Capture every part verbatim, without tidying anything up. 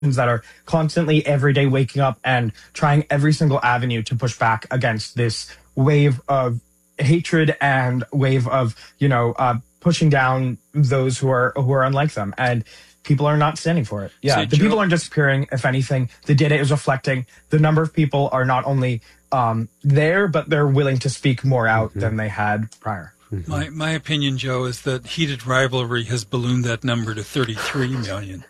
that are constantly every day waking up and trying every single avenue to push back against this wave of hatred and wave of, you know, uh, pushing down those who are who are unlike them. And people are not standing for it. Yeah, so the Joe, people aren't disappearing. If anything, the data is reflecting the number of people are not only um, there, but they're willing to speak more out mm-hmm. than they had prior. My my opinion, Joe, is that heated rivalry has ballooned that number to thirty-three million.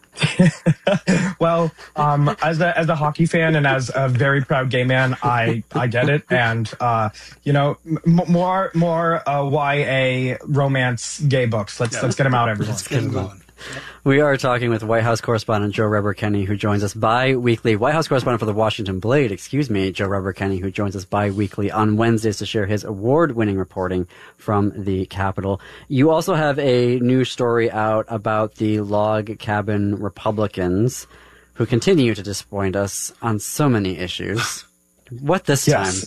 Well, um, as a as a hockey fan and as a very proud gay man, I I get it, and uh, you know, m- more more uh, Y A romance gay books. Let's yeah. let's get them out, everyone. Let's get them going. We are talking with White House correspondent Joe Reber-Kenney, who joins us bi-weekly. White House correspondent for the Washington Blade, excuse me, Joe Reber-Kenney, who joins us bi-weekly on Wednesdays to share his award-winning reporting from the Capitol. You also have a new story out about the log cabin Republicans who continue to disappoint us on so many issues. What this yes.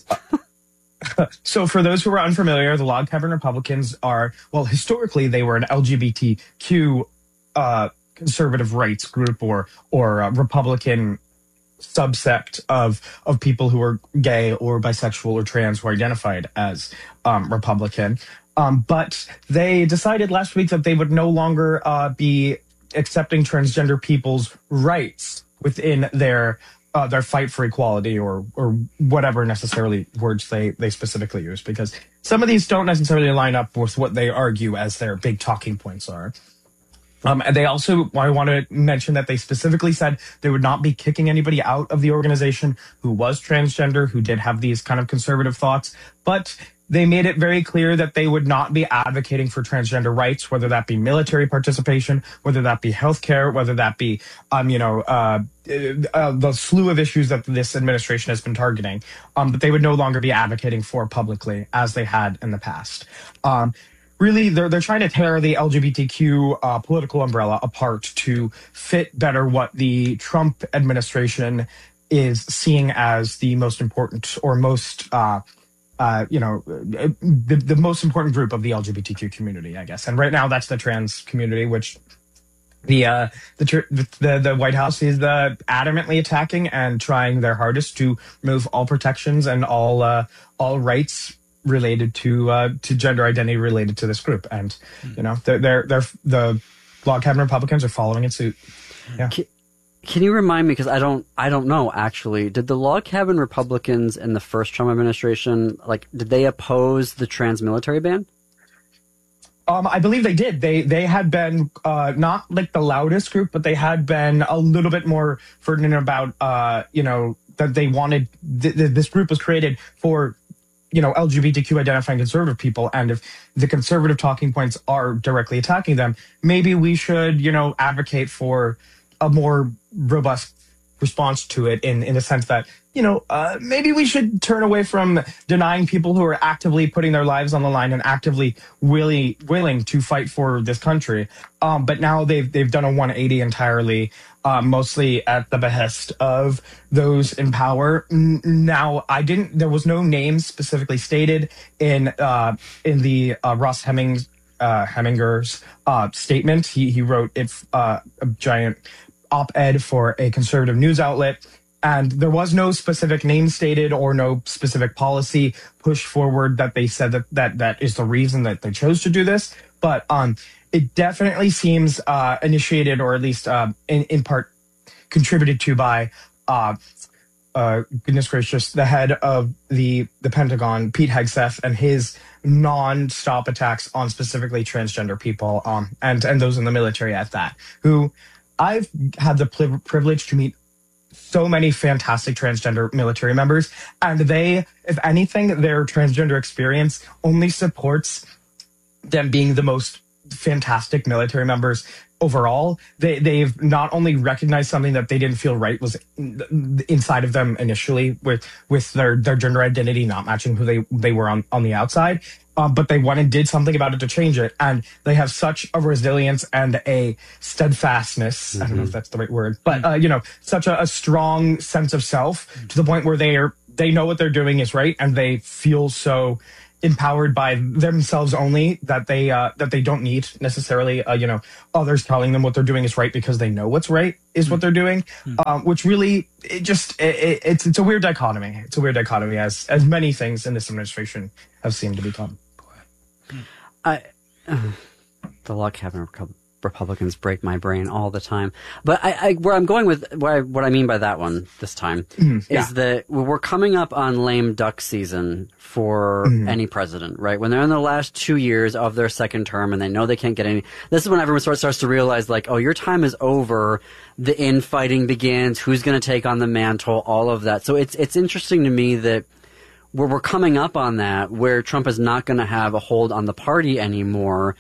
time? So for those who are unfamiliar, the log cabin Republicans are, well, historically they were an L G B T Q Uh, conservative rights group or or a Republican subsect of of people who are gay or bisexual or trans who are identified as um, Republican. Um, but they decided last week that they would no longer uh, be accepting transgender people's rights within their uh, their fight for equality or or whatever necessarily words they they specifically use, because some of these don't necessarily line up with what they argue as their big talking points are. Um, and they also, I want to mention that they specifically said they would not be kicking anybody out of the organization who was transgender, who did have these kind of conservative thoughts, but they made it very clear that they would not be advocating for transgender rights, whether that be military participation, whether that be healthcare, whether that be, um, you know, uh, uh, the slew of issues that this administration has been targeting. Um, but they would no longer be advocating for publicly as they had in the past. Um, Really, they're they're trying to tear the L G B T Q uh, political umbrella apart to fit better what the Trump administration is seeing as the most important or most, uh, uh, you know, the, the most important group of the L G B T Q community, I guess. And right now, that's the trans community, which the uh, the, the the White House is uh, adamantly attacking and trying their hardest to remove all protections and all uh, all rights related to uh, to gender identity related to this group. And you know, they're they're, they're the log cabin Republicans are following in suit. Yeah. Can, can you remind me, because I don't I don't know actually, did the log cabin Republicans in the first Trump administration, like, did they oppose the trans military ban? Um, I believe they did. They they had been uh, not like the loudest group, but they had been a little bit more fervent about uh, you know, that they wanted th- th- this group was created for, you know, L G B T Q identifying conservative people. And if the conservative talking points are directly attacking them, maybe we should, you know, advocate for a more robust response to it in, in the sense that, you know, uh, maybe we should turn away from denying people who are actively putting their lives on the line and actively willing, willing to fight for this country. Um, but now they've, they've done a one eighty entirely, uh, mostly at the behest of those in power. N- now, I didn't, there was no name specifically stated in, uh, in the, uh, Ross Hemmings, uh, Hemminger's, uh, statement. He, he wrote it, uh, a giant op-ed for a conservative news outlet. And there was no specific name stated or no specific policy pushed forward that they said that that, that is the reason that they chose to do this. But um, it definitely seems uh, initiated, or at least uh, in, in part contributed to by, uh, uh, goodness gracious, the head of the, the Pentagon, Pete Hegseth, and his non-stop attacks on specifically transgender people um, and, and those in the military at that, who I've had the privilege to meet so many fantastic transgender military members, and they, if anything, their transgender experience only supports them being the most fantastic military members overall. They, they've not only recognized something that they didn't feel right was inside of them initially with, with their, their gender identity not matching who they, they were on, on the outside, um, but they went and did something about it to change it. And they have such a resilience and a steadfastness. Mm-hmm. I don't know if that's the right word, but, uh, you know, such a, a strong sense of self to the point where they are, they know what they're doing is right. And they feel so empowered by themselves only, that they uh, that they don't need necessarily, uh, you know, others telling them what they're doing is right because they know what's right is what they're doing, um, which really it just it, it, it's it's a weird dichotomy. It's a weird dichotomy, as as many things in this administration have seemed to become. I, uh, the luck having Republicans break my brain all the time. But I, I where I'm going with what I, what I mean by that one this time mm, is yeah. that we're coming up on lame duck season for mm. any president, right? When they're in the last two years of their second term and they know they can't get any. This is when everyone starts starts to realize, like, oh, your time is over. The infighting begins. Who's going to take on the mantle? All of that. So it's it's interesting to me that where we're coming up on that, where Trump is not going to have a hold on the party anymore.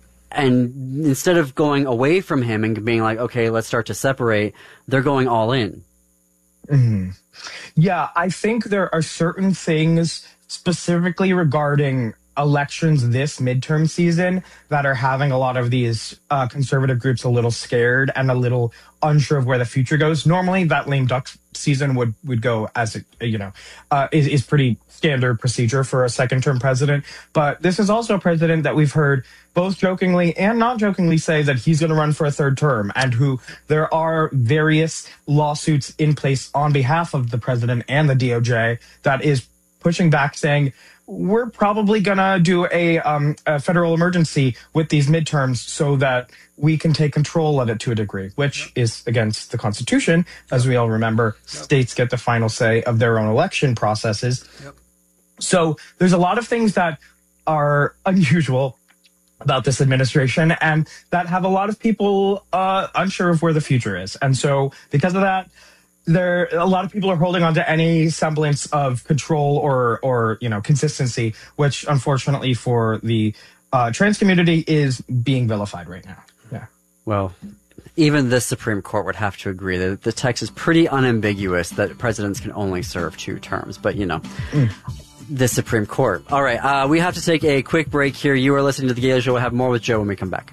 And instead of going away from him and being like, okay, let's start to separate, they're going all in. Mm-hmm. Yeah, I think there are certain things specifically regarding elections this midterm season that are having a lot of these uh, conservative groups a little scared and a little unsure of where the future goes. Normally, that lame duck season would, would go as, it, you know, uh, is, is pretty standard procedure for a second term president. But this is also a president that we've heard both jokingly and not jokingly say that he's going to run for a third term, and who there are various lawsuits in place on behalf of the president and the D O J that is pushing back, saying, we're probably going to do a, um, a federal emergency with these midterms so that we can take control of it to a degree, which yep. is against the Constitution. As yep. we all remember, yep. states get the final say of their own election processes. Yep. So there's a lot of things that are unusual about this administration and that have a lot of people uh, unsure of where the future is. And so because of that, there a lot of people are holding on to any semblance of control or or you know consistency, which unfortunately for the uh, trans community is being vilified right now. Yeah. Well, even the Supreme Court would have to agree that the text is pretty unambiguous that presidents can only serve two terms. But you know. Mm. The Supreme Court. All right, uh, we have to take a quick break here. You are listening to The Gala Show. We'll have more with Joe when we come back.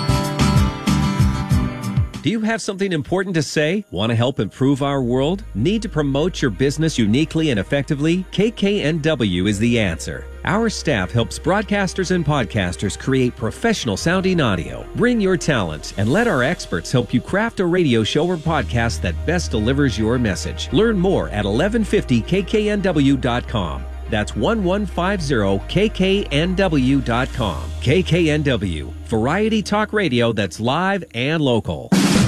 Do you have something important to say? Want to help improve our world? Need to promote your business uniquely and effectively? K K N W is the answer. Our staff helps broadcasters and podcasters create professional-sounding audio. Bring your talent and let our experts help you craft a radio show or podcast that best delivers your message. Learn more at eleven fifty K K N W dot com. That's eleven fifty K K N W dot com. K K N W, variety talk radio that's live and local.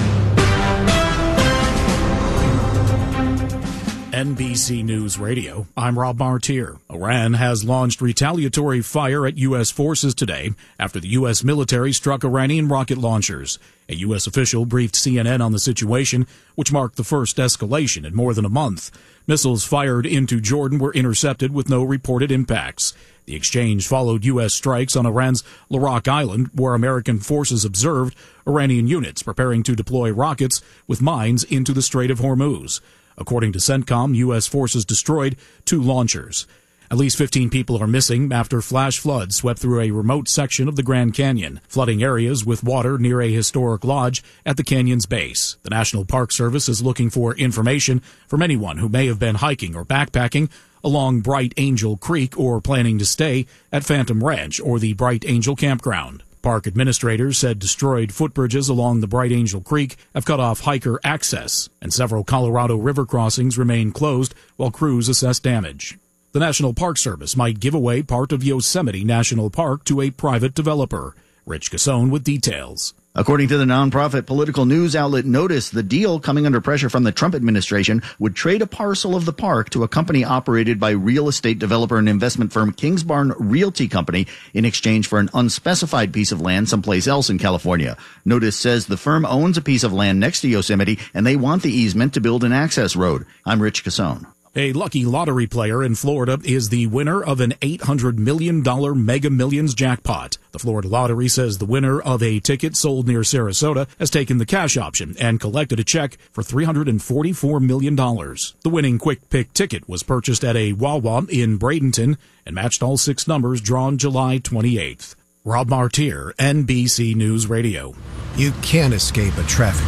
N B C News Radio, I'm Rob Martier. Iran has launched retaliatory fire at U S forces today after the U S military struck Iranian rocket launchers. A U S official briefed C N N on the situation, which marked the first escalation in more than a month. Missiles fired into Jordan were intercepted with no reported impacts. The exchange followed U S strikes on Iran's Larak Island, where American forces observed Iranian units preparing to deploy rockets with mines into the Strait of Hormuz. According to CENTCOM, U S forces destroyed two launchers. At least fifteen people are missing after flash floods swept through a remote section of the Grand Canyon, flooding areas with water near a historic lodge at the canyon's base. The National Park Service is looking for information from anyone who may have been hiking or backpacking along Bright Angel Creek or planning to stay at Phantom Ranch or the Bright Angel Campground. Park administrators said destroyed footbridges along the Bright Angel Creek have cut off hiker access, and several Colorado River crossings remain closed while crews assess damage. The National Park Service might give away part of Yosemite National Park to a private developer. Rich Cassone with details. According to the nonprofit political news outlet Notice, the deal, coming under pressure from the Trump administration, would trade a parcel of the park to a company operated by real estate developer and investment firm Kingsbarn Realty Company in exchange for an unspecified piece of land someplace else in California. Notice says the firm owns a piece of land next to Yosemite, and they want the easement to build an access road. I'm Rich Cassone. A lucky lottery player in Florida is the winner of an eight hundred million dollars Mega Millions jackpot. The Florida Lottery says the winner of a ticket sold near Sarasota has taken the cash option and collected a check for three hundred forty-four million dollars. The winning Quick Pick ticket was purchased at a Wawa in Bradenton and matched all six numbers drawn July twenty-eighth. Rob Martier, N B C News Radio. You can't escape a traffic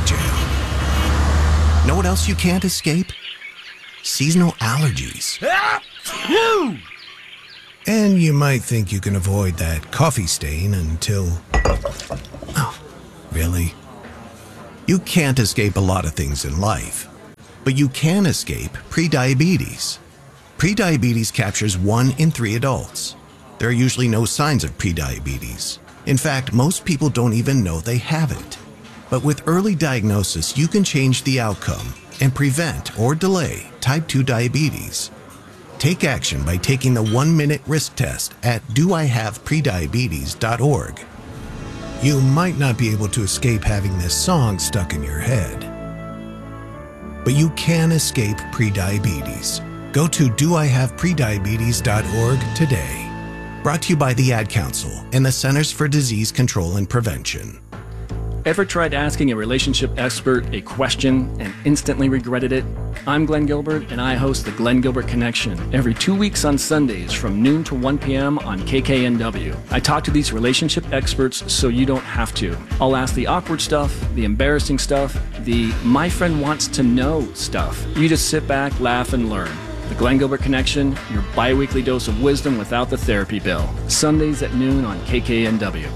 jam. Know what else you can't escape? Seasonal allergies. And you might think you can avoid that coffee stain until... Oh, really? You can't escape a lot of things in life, but you can escape prediabetes. Prediabetes captures one in three adults. There are usually no signs of prediabetes. In fact, most people don't even know they have it. But with early diagnosis, you can change the outcome and prevent or delay type two diabetes. Take action by taking the one-minute risk test at do I have prediabetes dot org. You might not be able to escape having this song stuck in your head, but you can escape prediabetes. Go to do I have prediabetes dot org today. Brought to you by the Ad Council and the Centers for Disease Control and Prevention. Ever tried asking a relationship expert a question and instantly regretted it? I'm Glenn Gilbert, and I host the Glenn Gilbert Connection every two weeks on Sundays from noon to one p.m. on K K N W. I talk to these relationship experts so you don't have to. I'll ask the awkward stuff, the embarrassing stuff, the my friend wants to know stuff. You just sit back, laugh, and learn. The Glenn Gilbert Connection, your bi-weekly dose of wisdom without the therapy bill. Sundays at noon on K K N W.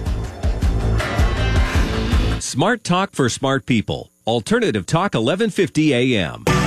Smart Talk for smart people. Alternative Talk eleven fifty A M.